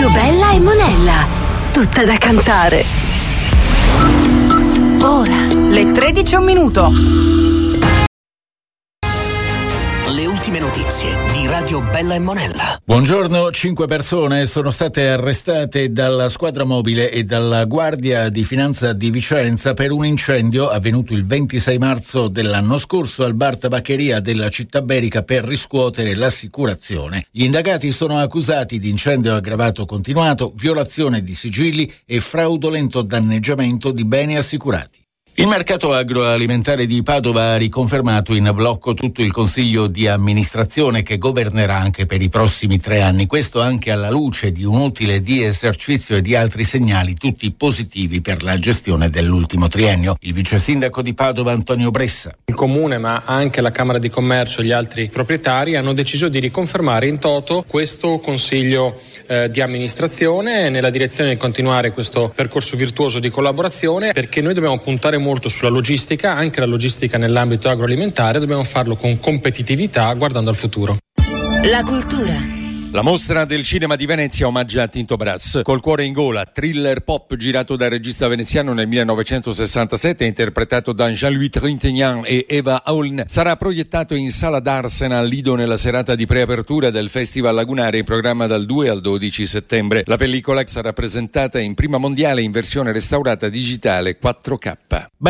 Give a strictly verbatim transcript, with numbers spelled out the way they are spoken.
Radio Bella e Monella, tutta da cantare. Ora, le tredici e un minuto. Le ultime notizie di Radio Bella e Monella. Buongiorno, cinque persone sono state arrestate dalla squadra mobile e dalla Guardia di Finanza di Vicenza per un incendio avvenuto il ventisei marzo dell'anno scorso al bar tabaccheria della città berica per riscuotere l'assicurazione. Gli indagati sono accusati di incendio aggravato continuato, violazione di sigilli e fraudolento danneggiamento di beni assicurati. Il mercato agroalimentare di Padova ha riconfermato in blocco tutto il consiglio di amministrazione che governerà anche per i prossimi tre anni. Questo anche alla luce di un utile di esercizio e di altri segnali, tutti positivi per la gestione dell'ultimo triennio. Il vice sindaco di Padova, Antonio Bressa. Il Comune, ma anche la Camera di Commercio e gli altri proprietari hanno deciso di riconfermare in toto questo consiglio eh, di amministrazione nella direzione di continuare questo percorso virtuoso di collaborazione, perché noi dobbiamo puntare molto sulla logistica, anche la logistica nell'ambito agroalimentare, dobbiamo farlo con competitività guardando al futuro. La cultura. La mostra del cinema di Venezia omaggia Tinto Brass. Col cuore in gola, thriller pop girato dal regista veneziano nel millenovecentosessantasette, interpretato da Jean-Louis Trintignant e Eva Auln, sarà proiettato in Sala d'Arsena al Lido nella serata di preapertura del Festival Lagunare in programma dal due al dodici settembre. La pellicola sarà presentata in prima mondiale in versione restaurata digitale quattro K.